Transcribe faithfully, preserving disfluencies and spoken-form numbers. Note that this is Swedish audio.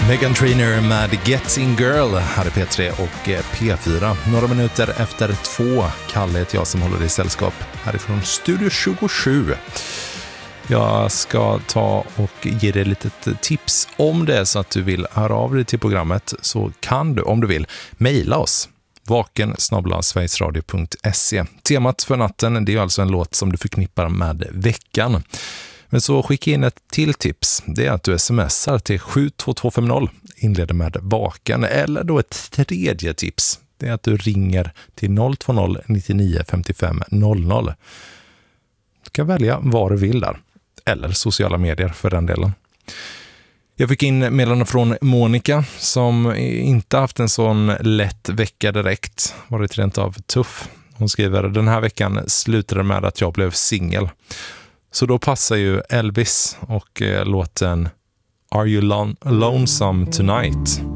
Meghan Trainor med Getting Girl här i P tre och P fyra. Några minuter efter två. Kalle heter jag som håller i sällskap härifrån Studio tjugosju. Jag ska ta och ge dig lite tips om det är så att du vill höra av dig till programmet, så kan du, om du vill, mejla oss. vaken snabel-a sverigesradio punkt se. Temat för natten, det är alltså en låt som du förknippar med veckan. Men så skicka in ett till tips. Det är att du smsar till sju två två fem noll, inleder med vaken. Eller då ett tredje tips. Det är att du ringer till noll två noll nittionio femtiofem noll noll. Du kan välja vad du vill där. Eller sociala medier för den delen. Jag fick in meddelande från Monica som inte haft en sån lätt vecka direkt. Varit rent av tuff. Hon skriver: den här veckan slutade med att jag blev singel. Så då passar ju Elvis och eh, låten Are You Lon- Lonesome Tonight?